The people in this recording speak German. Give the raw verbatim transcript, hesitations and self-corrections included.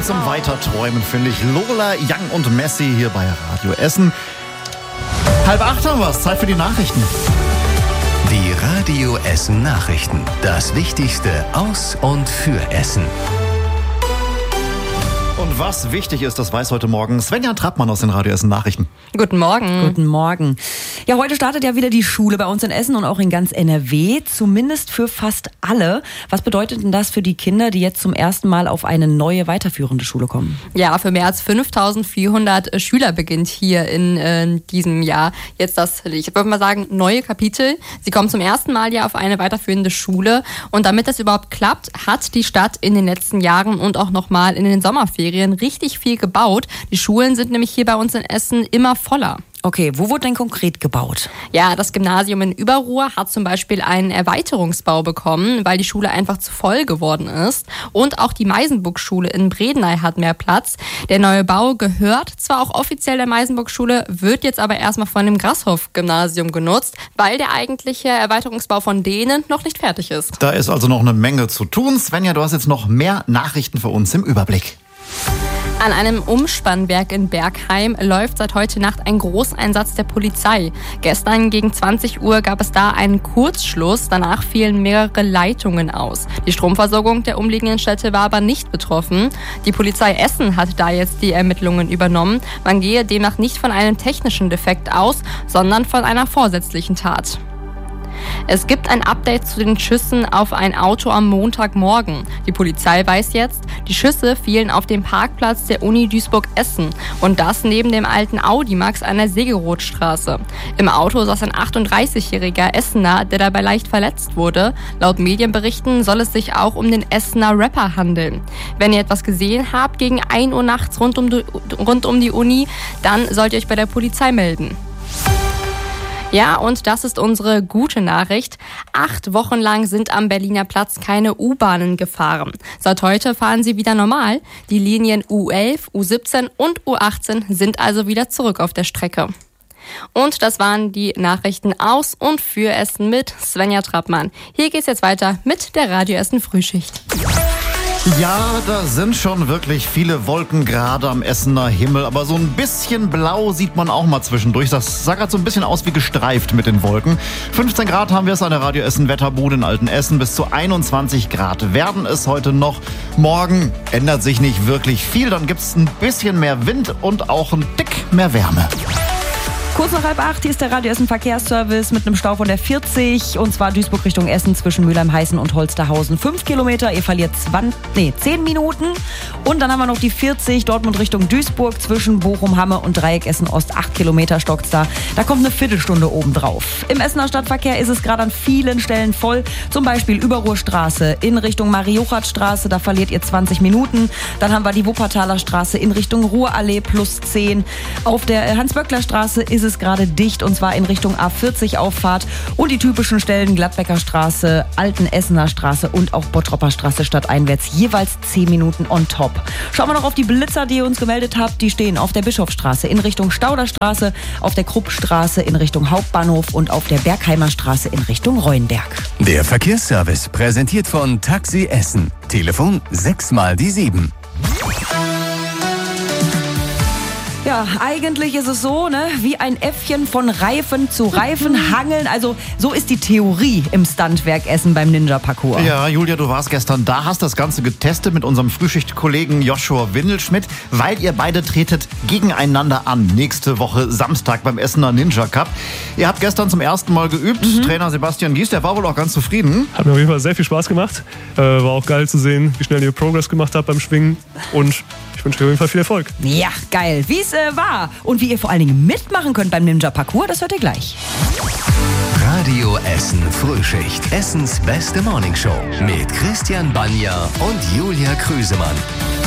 zum Weiterträumen, finde ich. Lola, Young und Messi hier bei Radio Essen. Halb acht haben wir es, Zeit für die Nachrichten. Die Radio Essen Nachrichten. Das Wichtigste aus und für Essen. Und was wichtig ist, das weiß heute Morgen Svenja Trappmann aus den Radio Essen Nachrichten. Guten Morgen. Guten Morgen. Ja, heute startet ja wieder die Schule bei uns in Essen und auch in ganz N R W, zumindest für fast alle. Was bedeutet denn das für die Kinder, die jetzt zum ersten Mal auf eine neue weiterführende Schule kommen? Ja, für mehr als fünftausendvierhundert Schüler beginnt hier in äh, diesem Jahr jetzt das, ich würde mal sagen, neue Kapitel. Sie kommen zum ersten Mal ja auf eine weiterführende Schule und damit das überhaupt klappt, hat die Stadt in den letzten Jahren und auch nochmal in den Sommerferien richtig viel gebaut. Die Schulen sind nämlich hier bei uns in Essen immer voller. Okay, wo wurde denn konkret gebaut? Ja, das Gymnasium in Überruhr hat zum Beispiel einen Erweiterungsbau bekommen, weil die Schule einfach zu voll geworden ist. Und auch die Meisenburg-Schule in Bredeney hat mehr Platz. Der neue Bau gehört zwar auch offiziell der Meisenburg-Schule, wird jetzt aber erstmal von dem Grashof-Gymnasium genutzt, weil der eigentliche Erweiterungsbau von denen noch nicht fertig ist. Da ist also noch eine Menge zu tun. Svenja, du hast jetzt noch mehr Nachrichten für uns im Überblick. An einem Umspannwerk in Bergheim läuft seit heute Nacht ein Großeinsatz der Polizei. Gestern gegen zwanzig Uhr gab es da einen Kurzschluss, danach fielen mehrere Leitungen aus. Die Stromversorgung der umliegenden Städte war aber nicht betroffen. Die Polizei Essen hat da jetzt die Ermittlungen übernommen. Man gehe demnach nicht von einem technischen Defekt aus, sondern von einer vorsätzlichen Tat. Es gibt ein Update zu den Schüssen auf ein Auto am Montagmorgen. Die Polizei weiß jetzt, die Schüsse fielen auf dem Parkplatz der Uni Duisburg-Essen und das neben dem alten Audimax an der Segerothstraße. Im Auto saß ein achtunddreißigjähriger Essener, der dabei leicht verletzt wurde. Laut Medienberichten soll es sich auch um den Essener Rapper handeln. Wenn ihr etwas gesehen habt gegen ein Uhr nachts rund um die, rund um die Uni, dann sollt ihr euch bei der Polizei melden. Ja, und das ist unsere gute Nachricht. Acht Wochen lang sind am Berliner Platz keine U-Bahnen gefahren. Seit heute fahren sie wieder normal. Die Linien U elf, U siebzehn und U achtzehn sind also wieder zurück auf der Strecke. Und das waren die Nachrichten aus und für Essen mit Svenja Trappmann. Hier geht's jetzt weiter mit der Radio Essen Frühschicht. Ja, da sind schon wirklich viele Wolken gerade am Essener Himmel, aber so ein bisschen blau sieht man auch mal zwischendurch. Das sah gerade so ein bisschen aus wie gestreift mit den Wolken. fünfzehn Grad haben wir es an der Radio Essen Wetterbude in Altenessen, bis zu einundzwanzig Grad werden es heute noch. Morgen ändert sich nicht wirklich viel, dann gibt es ein bisschen mehr Wind und auch ein Tick mehr Wärme. Kurz nach halb acht, hier ist der Radio Essen Verkehrsservice mit einem Stau von der vierzig und zwar Duisburg Richtung Essen zwischen Mülheim-Heißen und Holsterhausen. Fünf Kilometer, ihr verliert zwanzig, nee, zehn Minuten. Und dann haben wir noch die vierzig, Dortmund Richtung Duisburg zwischen Bochum-Hamme und Dreieck Essen-Ost. Acht Kilometer stockt's da. Da kommt eine Viertelstunde obendrauf. Im Essener Stadtverkehr ist es gerade an vielen Stellen voll. Zum Beispiel Überruhrstraße in Richtung Marie-Juchat-Straße, da verliert ihr zwanzig Minuten. Dann haben wir die Wuppertaler Straße in Richtung Ruhrallee plus zehn. Auf der Hans-Böckler-Straße ist es gerade dicht und zwar in Richtung A vierzig Auffahrt und die typischen Stellen Gladbecker Straße, Alten Essener Straße und auch Bottropper Straße stadteinwärts jeweils zehn Minuten on top. Schauen wir noch auf die Blitzer, die ihr uns gemeldet habt. Die stehen auf der Bischofsstraße in Richtung Stauderstraße, auf der Kruppstraße in Richtung Hauptbahnhof und auf der Bergheimer Straße in Richtung Reuenberg. Der Verkehrsservice präsentiert von Taxi Essen. Telefon sechs mal die sieben. Ja, eigentlich ist es so, ne, wie ein Äffchen von Reifen zu Reifen hangeln. Also so ist die Theorie im Stuntwerk Essen beim Ninja-Parcours. Ja, Julia, du warst gestern da, hast das Ganze getestet mit unserem Frühschichtkollegen Joshua Windelschmidt, weil ihr beide tretet gegeneinander an. Nächste Woche Samstag beim Essener Ninja Cup. Ihr habt gestern zum ersten Mal geübt. Mhm. Trainer Sebastian Gies, der war wohl auch ganz zufrieden. Hat mir auf jeden Fall sehr viel Spaß gemacht. Äh, war auch geil zu sehen, wie schnell ihr Progress gemacht habt beim Schwingen. Und ich wünsche dir auf jeden Fall viel Erfolg. Ja, geil. Wie es äh, war und wie ihr vor allen Dingen mitmachen könnt beim Ninja-Parcours, das hört ihr gleich. Radio Essen Frühschicht. Essens beste Morningshow mit Christian Banja und Julia Krüsemann.